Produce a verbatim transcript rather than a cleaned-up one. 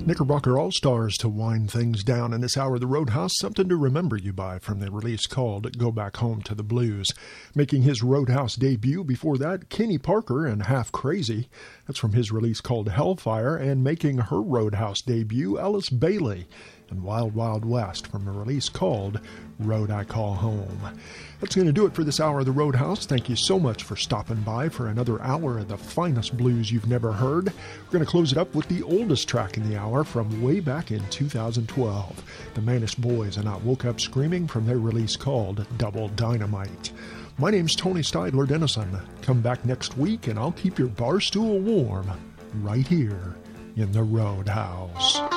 Knickerbocker All-Stars to wind things down in this hour of the Roadhouse, something to remember you by from the release called Go Back Home to the Blues. Making his Roadhouse debut before that, Kenny Parker and Half Crazy. That's from his release called Hellfire, and making her Roadhouse debut, Ellis Bailey and Wild Wild West from a release called Road I Call Home. That's going to do it for this hour of the Roadhouse. Thank you so much for stopping by for another hour of the finest blues you've never heard. We're going to close it up with the oldest track in the hour from way back in two thousand twelve. The Manish Boys and I Woke Up Screaming from their release called Double Dynamite. My name's Tony Steidler Dennison. Come back next week and I'll keep your bar stool warm right here in the Roadhouse.